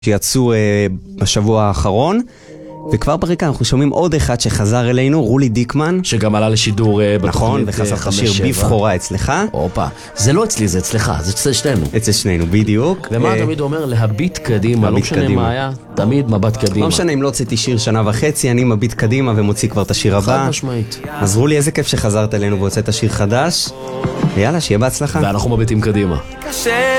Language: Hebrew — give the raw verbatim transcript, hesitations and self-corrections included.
שיצאו אה, בשבוע האחרון, וכבר ברקע אנחנו שומעים עוד אחד שחזר אלינו, רולי דיקמן. שגם עלה לשידור אה, בתוכנית נכון, וחזר את השיר בבחורה אצלך. אופה, זה לא אצלי, זה אצלך, זה אצל שנינו. אצל שנינו, בדיוק. ומה תמיד אומר? להביט קדימה, לא משנה מה היה, תמיד מבט קדימה. לא משנה אם לא הוצאתי שיר שנה וחצי, אני מביט קדימה ומוציא כבר את השיר הבא. חד משמעית. אז רולי, איזה כיף שחזרת אלינו והוצאת שיר חדש. ויאללה, שיהיה בהצלחה. ואנחנו מביטים קדימה.